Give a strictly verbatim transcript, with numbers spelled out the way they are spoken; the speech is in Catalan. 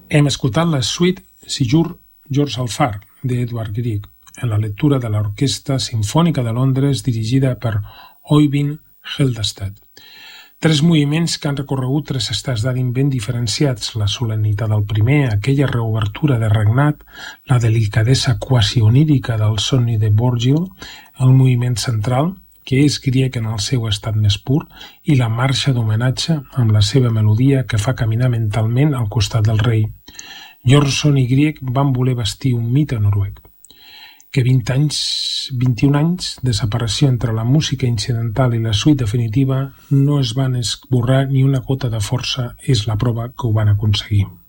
Hem escoltat la suite Sigur George Alfar d'Edvard Grieg en la lectura de l'Orquestra Simfònica de Londres dirigida per Øyvind Helderstedt. Tres moviments que han recorregut tres estats d'ànim ben diferenciats, la solemnitat del primer, aquella reobertura de regnat, la delicadesa quasi onírica del somni de Borgil, el moviment central, que és grieg en el seu estat més pur, i la marxa d'homenatge amb la seva melodia que fa caminar mentalment al costat del rei. Björnsson i Grieg van voler vestir un mite noruec, que vint anys, vint-i-un anys de separació entre la música incidental i la suite definitiva no es van esborrar ni una gota de força, és la prova que ho van aconseguir.